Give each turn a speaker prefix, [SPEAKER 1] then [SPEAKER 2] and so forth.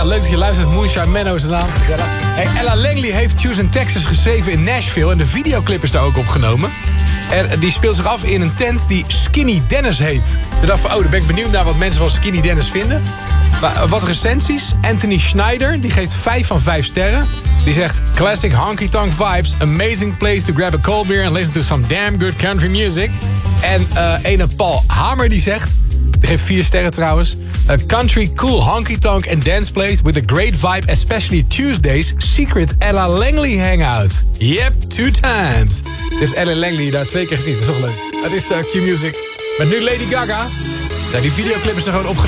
[SPEAKER 1] Ja, leuk dat je luistert. Moonshine Menno is de naam. Hey, Ella Langley heeft Tunes in Texas geschreven in Nashville. En de videoclip is daar ook opgenomen. En die speelt zich af in een tent die Skinny Dennis heet. Ik dacht van, dan ben ik benieuwd naar wat mensen van Skinny Dennis vinden. Maar wat recensies. Anthony Schneider, die geeft 5 van 5 sterren. Die zegt, classic honky-tonk vibes. Amazing place to grab a cold beer and listen to some damn good country music. En ene Paul Hamer die zegt... Die geeft 4 sterren trouwens. A country, cool, honky-tonk and dance place with a great vibe, especially Tuesdays. Secret Ella Langley hangout. Yep, 2 times. Dus Ella Langley daar 2 keer gezien. Dat is toch leuk. Het is Q-Music. Met nu Lady Gaga. Ja, die videoclip is er gewoon opgenomen.